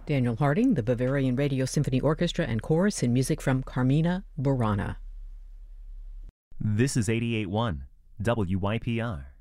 Daniel Harding, the Bavarian Radio Symphony Orchestra and Chorus, and music from Carmina Burana. This is 88.1 WYPR.